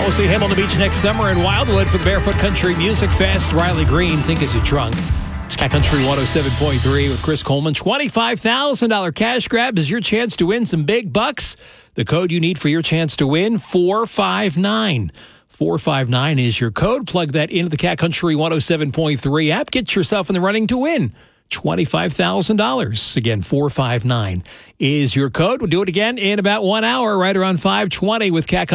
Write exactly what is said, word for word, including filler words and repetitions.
We'll see him on the beach next summer in Wildwood for the Barefoot Country Music Fest. Riley Green, Think As You Drunk. It's Cat Country one oh seven point three with Chris Coleman. twenty-five thousand dollars cash grab is your chance to win some big bucks. The code you need for your chance to win, four five nine. four five nine is your code. Plug that into the Cat Country one oh seven point three app. Get yourself in the running to win twenty-five thousand dollars. Again, four five nine is your code. We'll do it again in about one hour, right around five twenty with Cat Country.